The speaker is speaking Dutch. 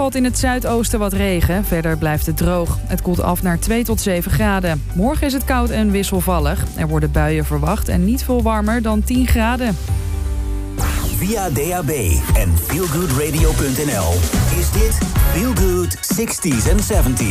valt in het zuidoosten wat regen. Verder blijft het droog. Het koelt af naar 2 tot 7 graden. Morgen is het koud en wisselvallig. Er worden buien verwacht en niet veel warmer dan 10 graden. Via DAB en feelgoodradio.nl is dit Feel Good 60s en 70s.